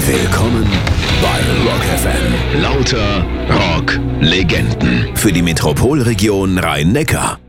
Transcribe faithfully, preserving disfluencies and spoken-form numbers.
Willkommen bei Rock F M. Lauter Rock-Legenden. Für die Metropolregion Rhein-Neckar.